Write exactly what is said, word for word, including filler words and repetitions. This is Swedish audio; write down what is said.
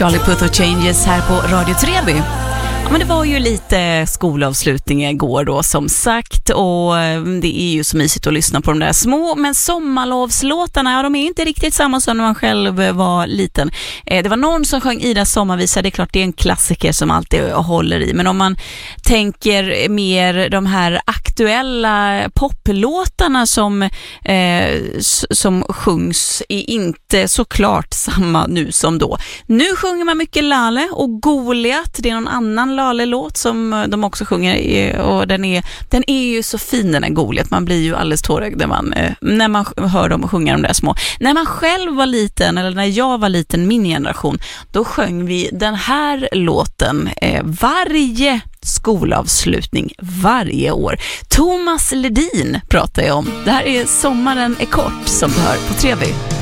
Charlie Puth och Changes här på Radio Treby. Ja, men det var ju lite skolavslutning igår då som sagt, och det är ju så mysigt att lyssna på de där små, men sommarlovslåtarna, ja, de är inte riktigt samma som när man själv var liten. Det var någon som sjöng Idas sommarvisa, det är klart det är en klassiker som alltid håller i, men om man tänker mer de här aktuella poplåtarna som, eh, som sjungs är inte såklart samma nu som då. Nu sjunger man mycket Lale och Goliat, det är någon annan Lale-låt som de också sjunger, och den är, den är ju så fin, den här Goliat. Man blir ju alldeles tårögd när man, när man hör dem sjunga de där små. När man själv var liten, eller när jag var liten, min generation, då sjöng vi den här låten eh, varje skolavslutning, varje år. Thomas Ledin pratar jag om. Det här är Sommaren är kort som du hör på Treby.